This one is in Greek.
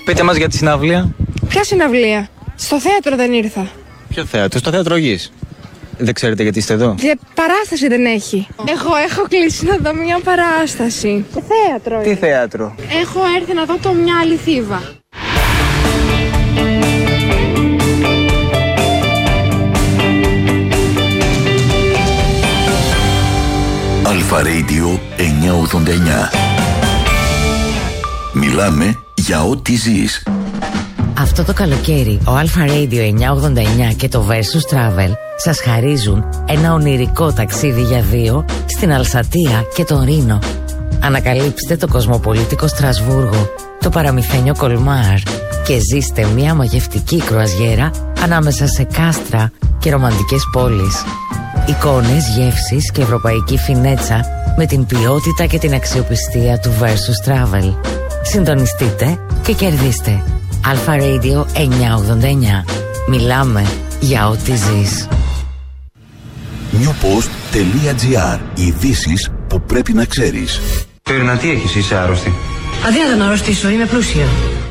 Πείτε μας για τη συναυλία. Ποια συναυλία? Στο θέατρο δεν ήρθα. Ποιο θέατρο? Στο θέατρο Γης. Δεν ξέρετε γιατί είστε εδώ? Παράσταση δεν έχει. Εγώ έχω κλείσει να δω μια παράσταση. Θέατρο. Τι θέατρο? Έχω έρθει να δω το Μια άλλη Θήβα. Αλφα Radio 989. Μιλάμε για ό,τι ζεις. Αυτό το καλοκαίρι ο Αλφα Radio 989 και το Versus Travel σας χαρίζουν ένα ονειρικό ταξίδι για δύο στην Αλσατία και τον Ρήνο. Ανακαλύψτε το κοσμοπολίτικο Στρασβούργο, το παραμυθένιο Κολμάρ και ζήστε μια μαγευτική κρουαζιέρα ανάμεσα σε κάστρα και ρομαντικές πόλεις. Εικόνες, γεύσεις και ευρωπαϊκή φινέτσα με την ποιότητα και την αξιοπιστία του Versus Travel. Συντονιστείτε και κερδίστε. Αλφα Radio 989. Μιλάμε για ό,τι ζεις. newpost.gr. Ειδήσεις που πρέπει να ξέρεις. Περίνα, τι έχεις, είσαι άρρωστη? Αδύνατο να αρρωστήσω, είμαι πλούσια.